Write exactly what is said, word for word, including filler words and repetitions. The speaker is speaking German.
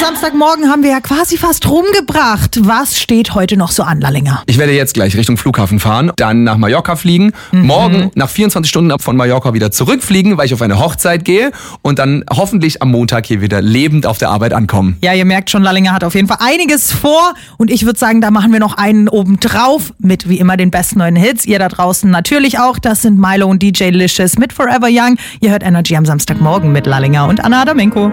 Samstagmorgen haben wir ja quasi fast rumgebracht. Was steht heute noch so an, Lallinger? Ich werde jetzt gleich Richtung Flughafen fahren, dann nach Mallorca fliegen, mhm. morgen nach vierundzwanzig Stunden von Mallorca wieder zurückfliegen, weil ich auf eine Hochzeit gehe und dann hoffentlich am Montag hier wieder lebend auf der Arbeit ankommen. Ja, ihr merkt schon, Lallinger hat auf jeden Fall einiges vor und ich würde sagen, da machen wir noch einen obendrauf mit wie immer den besten neuen Hits. Ihr da draußen natürlich auch, das sind Milo und D J Licious mit Forever Young. Ihr hört Energy am Samstagmorgen mit Lallinger und Anna Adamenko.